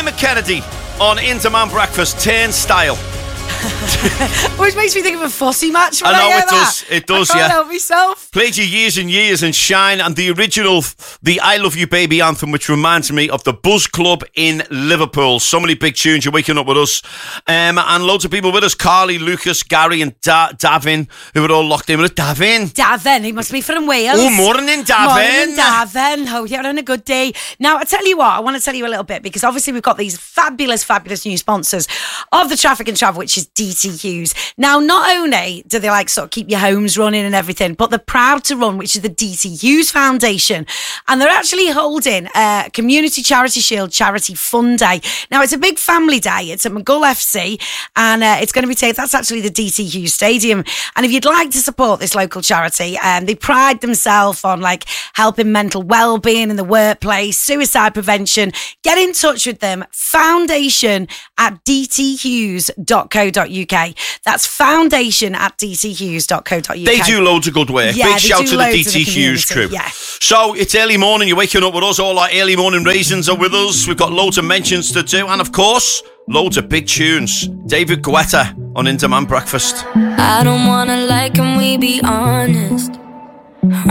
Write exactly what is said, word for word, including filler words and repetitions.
Diarmaid Kennedy on Interman Breakfast Turnstile. Which makes me think of a Fossey match when I know I hear it that. does. It does, I can't yeah. help myself. Played you years and years and Shine, and the original, the I Love You Baby anthem, which reminds me of the Buzz Club in Liverpool. So many big tunes. You're waking up with us. Um, and loads of people with us. Carly, Lucas, Gary and da- Davin, who are all locked in with us. Davin. Davin, he must be from Wales. Oh, morning, Davin. Morning, Davin. Hope you're having a good day. Now, I tell you what, I want to tell you a little bit, because obviously we've got these fabulous, fabulous new sponsors of the Traffic and Travel, which is D T Hughes. Now, not only do they like sort of keep your homes running and everything, but they're proud to run, which is the D T Hughes Foundation. And they're actually holding a Community Charity Shield Charity Fun Day. Now, it's a big family day. It's at McGull F C, and uh, it's going to be taken, that's actually the D T Hughes Stadium. And if you'd like to support this local charity, um, they pride themselves on like helping mental well-being in the workplace, suicide prevention, get in touch with them. Foundation at d t hughes dot co dot u k. That's foundation at d t hughes dot co dot u k. They do loads of good work. Yeah, Big they shout do to the loads D of T the Hughes crew. community, yeah. So it's early morning. You're waking up with us. All our early morning raisins are with us. We've got loads of mentions to do, and of course, loads of big tunes. David Guetta on Interman Breakfast. I don't wanna lie, can we be honest?